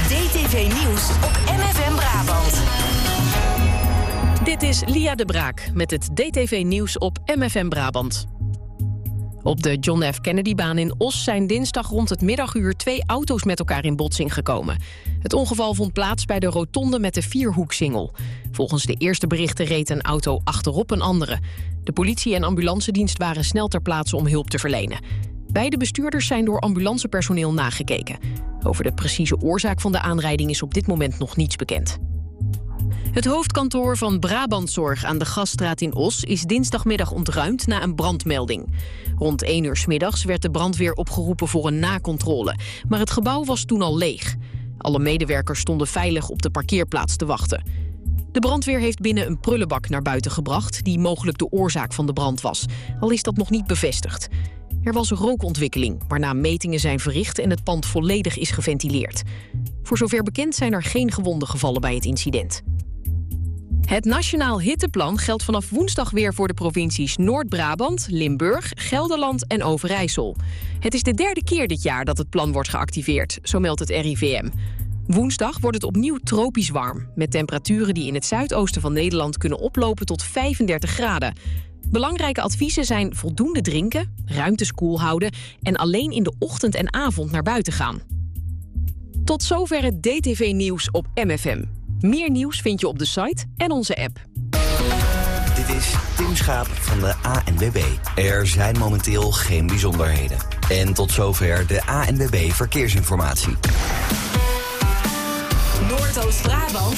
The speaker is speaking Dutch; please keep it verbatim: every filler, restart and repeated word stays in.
D T V Nieuws op M F M Brabant. Dit is Lia de Braak met het D T V Nieuws op M F M Brabant. Op de John F. Kennedy-baan in Os zijn dinsdag rond het middaguur twee auto's met elkaar in botsing gekomen. Het ongeval vond plaats bij de rotonde met de vierhoeksingel. Volgens de eerste berichten reed een auto achterop een andere. De politie en ambulancedienst waren snel ter plaatse om hulp te verlenen. Beide bestuurders zijn door ambulancepersoneel nagekeken. Over de precieze oorzaak van de aanrijding is op dit moment nog niets bekend. Het hoofdkantoor van Brabantzorg aan de Gasstraat in Os is dinsdagmiddag ontruimd na een brandmelding. Rond één uur 's middags werd de brandweer opgeroepen voor een nakontrole, maar het gebouw was toen al leeg. Alle medewerkers stonden veilig op de parkeerplaats te wachten. De brandweer heeft binnen een prullenbak naar buiten gebracht die mogelijk de oorzaak van de brand was, al is dat nog niet bevestigd. Er was rookontwikkeling, waarna metingen zijn verricht en het pand volledig is geventileerd. Voor zover bekend zijn er geen gewonden gevallen bij het incident. Het Nationaal Hitteplan geldt vanaf woensdag weer voor de provincies Noord-Brabant, Limburg, Gelderland en Overijssel. Het is de derde keer dit jaar dat het plan wordt geactiveerd, zo meldt het R I V M. Woensdag wordt het opnieuw tropisch warm, met temperaturen die in het zuidoosten van Nederland kunnen oplopen tot vijfendertig graden. Belangrijke adviezen zijn voldoende drinken, ruimtes koel houden en alleen in de ochtend en avond naar buiten gaan. Tot zover het D T V-nieuws op M F M. Meer nieuws vind je op de site en onze app. Dit is Tim Schaap van de A N W B. Er zijn momenteel geen bijzonderheden. En tot zover de A N W B Verkeersinformatie. Noordoost-Brabant